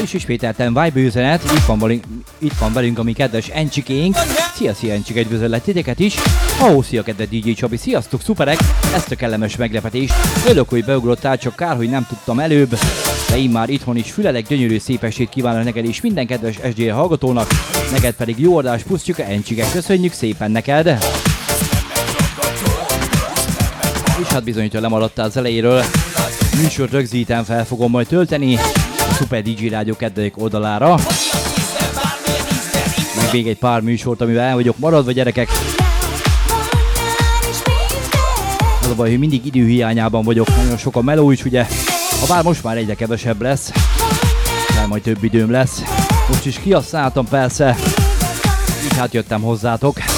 És ismételten Vibe üzenet, itt van velünk a mi kedves Encsikénk. Szia Encsik, üdvözöllek titeket is. Szia kedves DJ Csabi, sziasztok, szuperek! Ezt a kellemes meglepetést. Örülök, hogy beugrottál, csak kár, hogy nem tudtam előbb. De én már itthon is fülelek, gyönyörű szép estét kívánok neked és minden kedves SDL hallgatónak. Neked pedig jó adást, pusztjuk Encsikek, köszönjük szépen neked! És hát bizonyítól lemaradtál az elejéről. Műsort rögzíten fel fogom majd tölteni a Super DJ Rádió kedvelik oldalára. Meg még egy pár műsort, amivel el vagyok maradva, gyerekek. Az a baj, hogy mindig időhiányában vagyok, nagyon sok a meló is, ugye. Habár most már egyre kevesebb lesz, de majd több időm lesz. Most is kihasználtam persze, így hát jöttem hozzátok.